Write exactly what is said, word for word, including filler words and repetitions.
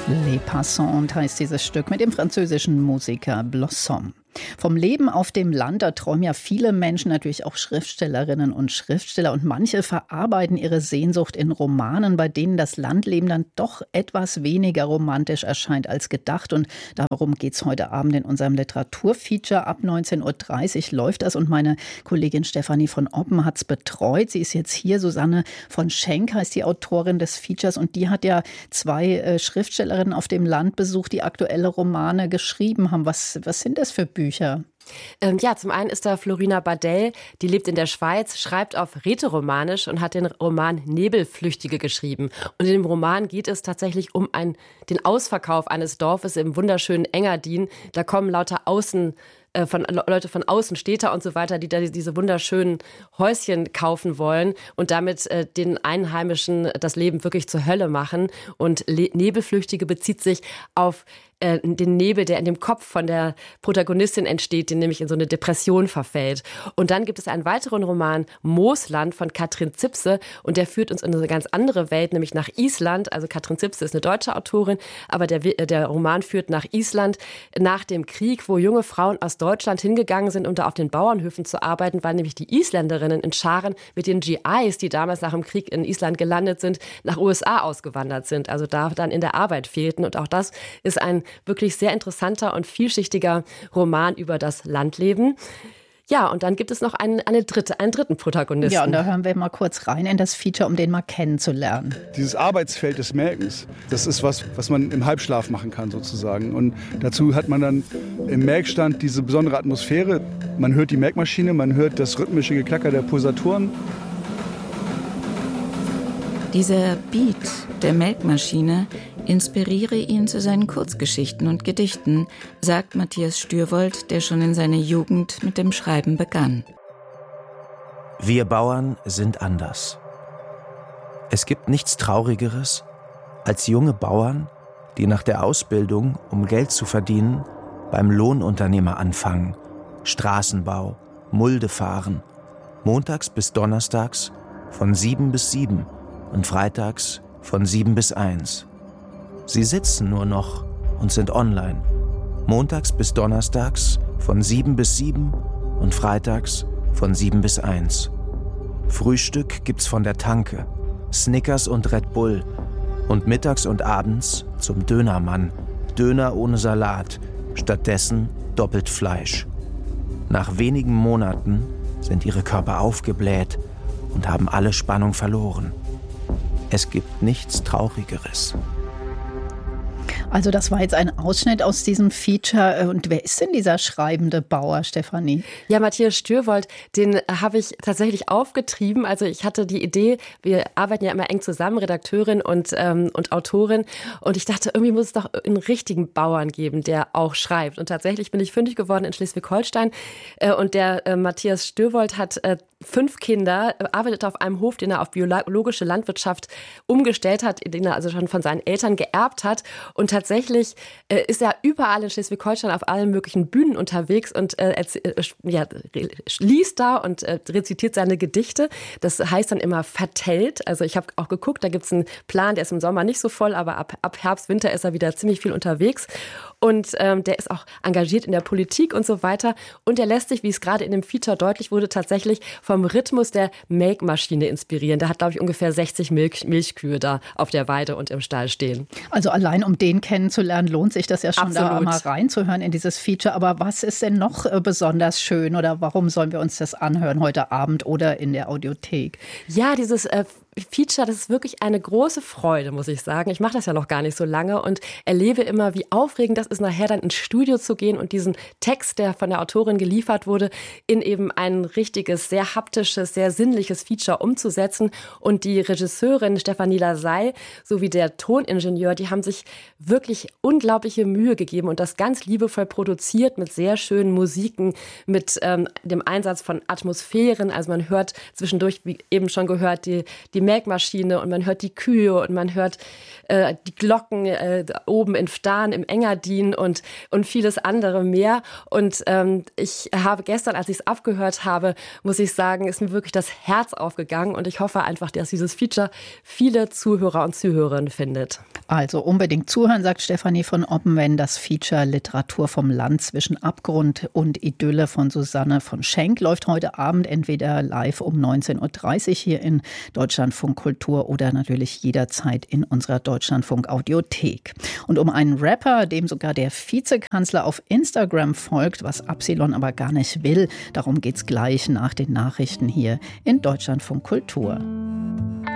Les Passants heißt dieses Stück mit dem französischen Musiker Blossom. Vom Leben auf dem Land, da träumen ja viele Menschen, natürlich auch Schriftstellerinnen und Schriftsteller. Und manche verarbeiten ihre Sehnsucht in Romanen, bei denen das Landleben dann doch etwas weniger romantisch erscheint als gedacht. Und darum geht es heute Abend in unserem Literaturfeature. Ab neunzehn Uhr dreißig läuft das und meine Kollegin Stefanie von Oppen hat es betreut. Sie ist jetzt hier. Susanne von Schenk heißt die Autorin des Features und die hat ja zwei äh, Schriftstellerinnen auf dem Land besucht, die aktuelle Romane geschrieben haben. Was, was sind das für Bücher? Ähm, ja, zum einen ist da Florina Badell, die lebt in der Schweiz, schreibt auf Rätoromanisch und hat den Roman Nebelflüchtige geschrieben. Und in dem Roman geht es tatsächlich um ein, den Ausverkauf eines Dorfes im wunderschönen Engadin. Da kommen lauter Außen von Leute von außen, Städter und so weiter, die da diese wunderschönen Häuschen kaufen wollen und damit äh, den Einheimischen das Leben wirklich zur Hölle machen. Und Le- Nebelflüchtige bezieht sich auf äh, den Nebel, der in dem Kopf von der Protagonistin entsteht, die nämlich in so eine Depression verfällt. Und dann gibt es einen weiteren Roman, Moosland von Katrin Zipse, und der führt uns in eine ganz andere Welt, nämlich nach Island. Also Katrin Zipse ist eine deutsche Autorin, aber der, der Roman führt nach Island nach dem Krieg, wo junge Frauen aus Deutschland hingegangen sind, um da auf den Bauernhöfen zu arbeiten, weil nämlich die Isländerinnen in Scharen mit den G Is, die damals nach dem Krieg in Island gelandet sind, nach U S A ausgewandert sind, also da dann in der Arbeit fehlten. Und auch das ist ein wirklich sehr interessanter und vielschichtiger Roman über das Landleben. Ja, und dann gibt es noch einen, eine dritte, einen dritten Protagonisten. Ja, und da hören wir mal kurz rein in das Feature, um den mal kennenzulernen. Dieses Arbeitsfeld des Melkens, das ist was, was man im Halbschlaf machen kann sozusagen. Und dazu hat man dann im Melkstand diese besondere Atmosphäre. Man hört die Melkmaschine, man hört das rhythmische Geklacker der Pulsatoren. Dieser Beat der Melkmaschine inspiriere ihn zu seinen Kurzgeschichten und Gedichten, sagt Matthias Stürwold, der schon in seiner Jugend mit dem Schreiben begann. Wir Bauern sind anders. Es gibt nichts Traurigeres als junge Bauern, die nach der Ausbildung, um Geld zu verdienen, beim Lohnunternehmer anfangen, Straßenbau, Mulde fahren, montags bis donnerstags von sieben bis sieben und freitags von sieben bis eins. Sie sitzen nur noch und sind online. Montags bis donnerstags von sieben bis sieben und freitags von sieben bis eins. Frühstück gibt's von der Tanke, Snickers und Red Bull. Und mittags und abends zum Dönermann. Döner ohne Salat, stattdessen doppelt Fleisch. Nach wenigen Monaten sind ihre Körper aufgebläht und haben alle Spannung verloren. Es gibt nichts Traurigeres. Also das war jetzt ein Ausschnitt aus diesem Feature. Und wer ist denn dieser schreibende Bauer, Stefanie? Ja, Matthias Stürwold, den habe ich tatsächlich aufgetrieben. Also ich hatte die Idee, wir arbeiten ja immer eng zusammen, Redakteurin und, ähm, und Autorin. Und ich dachte, irgendwie muss es doch einen richtigen Bauern geben, der auch schreibt. Und tatsächlich bin ich fündig geworden in Schleswig-Holstein. Äh, und der äh, Matthias Stürwold hat äh, fünf Kinder, arbeitet auf einem Hof, den er auf biologische Landwirtschaft umgestellt hat, den er also schon von seinen Eltern geerbt hat. Und tatsächlich äh, ist er überall in Schleswig-Holstein auf allen möglichen Bühnen unterwegs und äh, äh, ja, liest da und äh, rezitiert seine Gedichte. Das heißt dann immer vertellt. Also ich habe auch geguckt, da gibt es einen Plan, der ist im Sommer nicht so voll, aber ab, ab Herbst, Winter ist er wieder ziemlich viel unterwegs. Und ähm, der ist auch engagiert in der Politik und so weiter. Und er lässt sich, wie es gerade in dem Feature deutlich wurde, tatsächlich vom Rhythmus der Melkmaschine inspirieren. Der hat, glaube ich, ungefähr sechzig Milch, Milchkühe da auf der Weide und im Stall stehen. Also allein um den kennenzulernen, lohnt sich das ja schon, Absolut. Da mal reinzuhören in dieses Feature. Aber was ist denn noch besonders schön oder warum sollen wir uns das anhören heute Abend oder in der Audiothek? Ja, dieses äh, Feature, das ist wirklich eine große Freude, muss ich sagen. Ich mache das ja noch gar nicht so lange und erlebe immer, wie aufregend das ist, nachher dann ins Studio zu gehen und diesen Text, der von der Autorin geliefert wurde, in eben ein richtiges, sehr haptisches, sehr sinnliches Feature umzusetzen. Und die Regisseurin Stefanie Lasey sowie der Toningenieur, die haben sich wirklich unglaubliche Mühe gegeben und das ganz liebevoll produziert mit sehr schönen Musiken, mit ähm, dem Einsatz von Atmosphären. Also man hört zwischendurch, wie eben schon gehört, die, die Melkmaschine und man hört die Kühe und man hört äh, die Glocken äh, oben in Fdahn im Engadin und, und vieles andere mehr. Und ähm, ich habe gestern, als ich es abgehört habe, muss ich sagen, ist mir wirklich das Herz aufgegangen und ich hoffe einfach, dass dieses Feature viele Zuhörer und Zuhörerinnen findet. Also unbedingt zuhören, sagt Stefanie von Oppen, wenn das Feature Literatur vom Land zwischen Abgrund und Idylle von Susanne von Schenk läuft heute Abend entweder live um neunzehn Uhr dreißig hier in Deutschlandfunk Kultur oder natürlich jederzeit in unserer Deutschlandfunk Audiothek. Und um einen Rapper, dem sogar der Vizekanzler auf Instagram folgt, was Absilon aber gar nicht will, darum geht's gleich nach den Nachrichten hier in Deutschlandfunk Kultur.